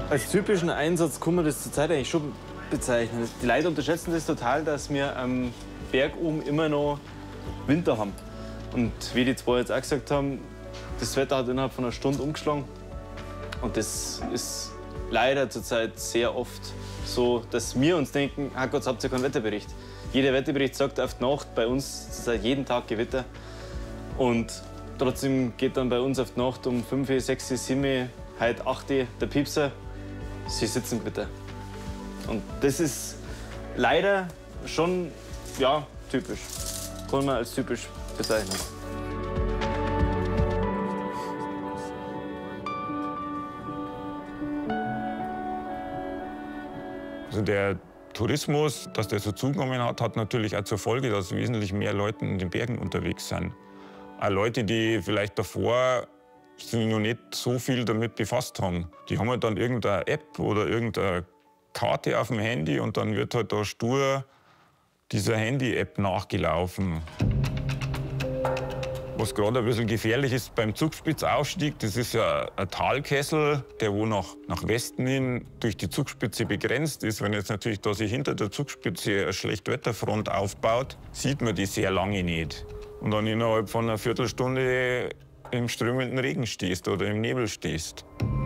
Als typischen Einsatz kann man das zurzeit eigentlich schon bezeichnen. Die Leute unterschätzen das total, dass wir am Berg oben immer noch Winter haben. Und wie die zwei jetzt auch gesagt haben, das Wetter hat innerhalb von einer Stunde umgeschlagen. Und das ist leider zurzeit sehr oft so, dass wir uns denken, ah Gott, habt ihr keinen Wetterbericht. Jeder Wetterbericht sagt auf die Nacht, bei uns zurzeit jeden Tag Gewitter. Und trotzdem geht dann bei uns auf die Nacht um 5, 6, 7, heute 8 der Piepser, sie sitzen bitte. Und das ist leider schon, ja, typisch. Kann man als typisch bezeichnen. Also der Tourismus, dass der so zugenommen hat, hat natürlich auch zur Folge, dass wesentlich mehr Leute in den Bergen unterwegs sind. Auch Leute, die vielleicht davor sich noch nicht so viel damit befasst haben. Die haben halt dann irgendeine App oder irgendeine Karte auf dem Handy und dann wird halt da stur dieser Handy-App nachgelaufen. Was gerade ein bisschen gefährlich ist beim Zugspitzaufstieg, das ist ja ein Talkessel, der wo nach Westen hin durch die Zugspitze begrenzt ist. Wenn jetzt natürlich da sich hinter der Zugspitze eine Schlechtwetterfront aufbaut, sieht man die sehr lange nicht. Und dann innerhalb von einer Viertelstunde im strömenden Regen stehst oder im Nebel stehst.